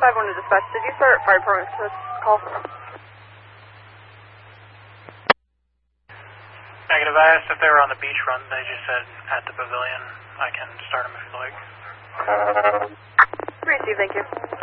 5-1 to dispatch. Did you start fire department to call? Negative. I asked if they were on the beach run. They just said at the pavilion. I can start them if you like. Receive, thank you.